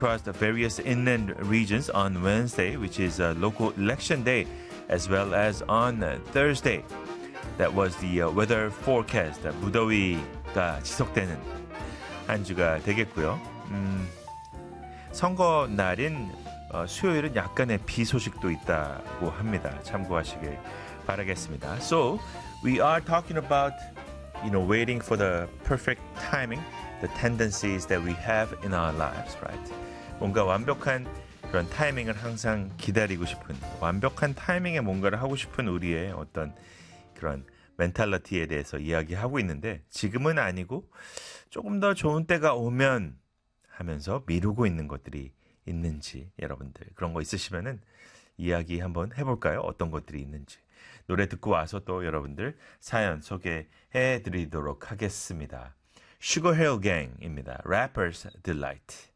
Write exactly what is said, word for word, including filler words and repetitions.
across the various inland regions on Wednesday, which is a local election day, as well as on Thursday. That was the weather forecast. 무더위가 지속되는 한 주가 되겠고요. 음, 선거 날인 어, 수요일은 약간의 비 소식도 있다고 합니다. 참고하시길 바라겠습니다. So, we are talking about, you know, waiting for the perfect timing, the tendencies that we have in our lives, right? 뭔가 완벽한 그런 타이밍을 항상 기다리고 싶은, 완벽한 타이밍에 뭔가를 하고 싶은 우리의 어떤 그런 멘탈리티에 대해서 이야기하고 있는데, 지금은 아니고 조금 더 좋은 때가 오면 하면서 미루고 있는 것들이 있는지, 여러분들 그런 거 있으시면은 이야기 한번 해볼까요? 어떤 것들이 있는지. 노래 듣고 와서 또 여러분들 사연 소개해 드리도록 하겠습니다. Sugar Hill Gang입니다. Rapper's Delight.